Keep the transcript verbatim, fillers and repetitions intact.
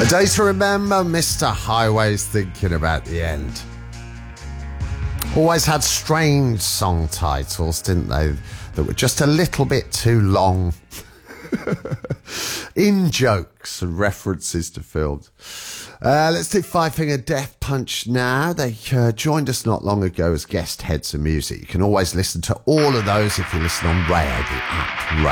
A day to remember, Mister Highway's thinking about the end. Always had strange song titles, didn't they? That were just a little bit too long. In jokes and references to films. Uh, let's do Five Finger Death Punch now. They uh, joined us not long ago as guest heads of music. You can always listen to all of those if you listen on Rayo, the app Rayo.